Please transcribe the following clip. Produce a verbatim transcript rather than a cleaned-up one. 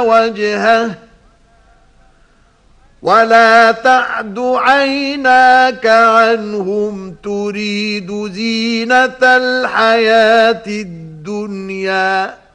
وجهه ولا تعد عيناك عنهم تريد زينة الحياة الدنيا